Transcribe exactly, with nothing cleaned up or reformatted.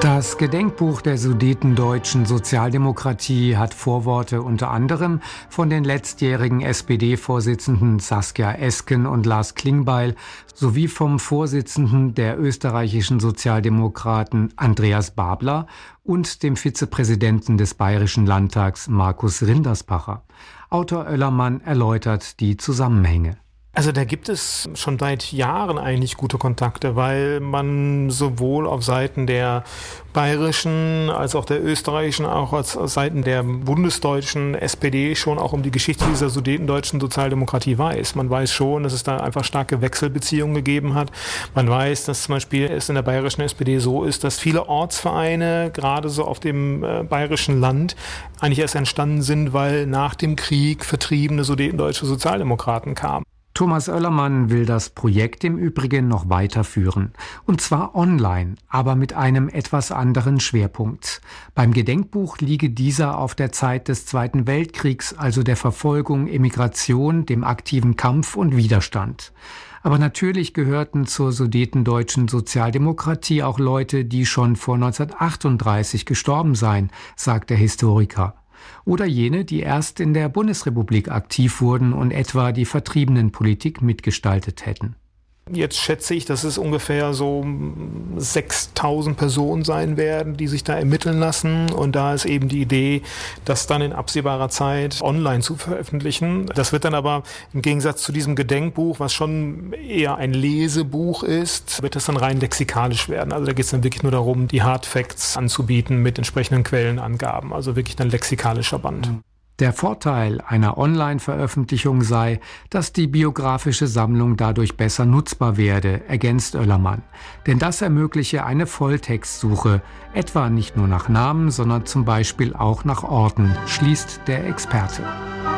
Das Gedenkbuch der Sudetendeutschen Sozialdemokratie hat Vorworte unter anderem von den letztjährigen S P D-Vorsitzenden Saskia Esken und Lars Klingbeil sowie vom Vorsitzenden der österreichischen Sozialdemokraten Andreas Babler und dem Vizepräsidenten des Bayerischen Landtags Markus Rinderspacher. Autor Oellermann erläutert die Zusammenhänge. Also da gibt es schon seit Jahren eigentlich gute Kontakte, weil man sowohl auf Seiten der bayerischen als auch der österreichischen, auch auf Seiten der bundesdeutschen S P D schon auch um die Geschichte dieser sudetendeutschen Sozialdemokratie weiß. Man weiß schon, dass es da einfach starke Wechselbeziehungen gegeben hat. Man weiß, dass zum Beispiel es in der bayerischen S P D so ist, dass viele Ortsvereine, gerade so auf dem äh, bayerischen Land, eigentlich erst entstanden sind, weil nach dem Krieg vertriebene sudetendeutsche Sozialdemokraten kamen. Thomas Oellermann will das Projekt im Übrigen noch weiterführen. Und zwar online, aber mit einem etwas anderen Schwerpunkt. Beim Gedenkbuch liege dieser auf der Zeit des Zweiten Weltkriegs, also der Verfolgung, Emigration, dem aktiven Kampf und Widerstand. Aber natürlich gehörten zur sudetendeutschen Sozialdemokratie auch Leute, die schon vor neunzehnhundertachtunddreißig gestorben seien, sagt der Historiker. Oder jene, die erst in der Bundesrepublik aktiv wurden und etwa die Vertriebenenpolitik mitgestaltet hätten. Jetzt schätze ich, dass es ungefähr so sechstausend Personen sein werden, die sich da ermitteln lassen. Und da ist eben die Idee, das dann in absehbarer Zeit online zu veröffentlichen. Das wird dann aber im Gegensatz zu diesem Gedenkbuch, was schon eher ein Lesebuch ist, wird das dann rein lexikalisch werden. Also da geht es dann wirklich nur darum, die Hard Facts anzubieten mit entsprechenden Quellenangaben. Also wirklich ein lexikalischer Band. Der Vorteil einer Online-Veröffentlichung sei, dass die biografische Sammlung dadurch besser nutzbar werde, ergänzt Oellermann. Denn das ermögliche eine Volltextsuche, etwa nicht nur nach Namen, sondern zum Beispiel auch nach Orten, schließt der Experte.